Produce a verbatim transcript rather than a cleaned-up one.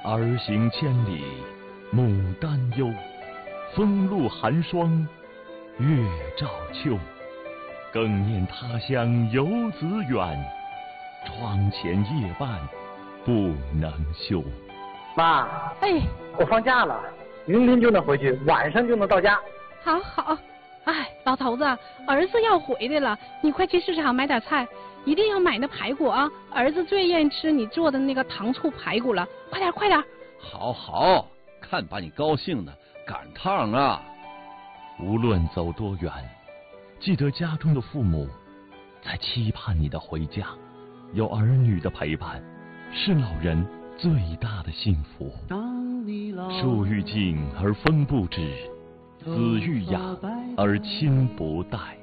儿行千里母担忧，风露寒霜月照秋。更念他乡游子远，窗前夜半不能休。 妈， 哎， 我放假了，明天就能回去，晚上就能到家。 好好。哎，老头子，儿子要回来了，你快去市场买点菜，一定要买那排骨啊！儿子最愿意吃你做的那个糖醋排骨了，快点快点！ 好好，看把你高兴的，赶趟啊！ 无论走多远，记得家中的父母在期盼你的回家，有儿女的陪伴，是老人最大的幸福。树欲静而风不止，子欲养而亲不待。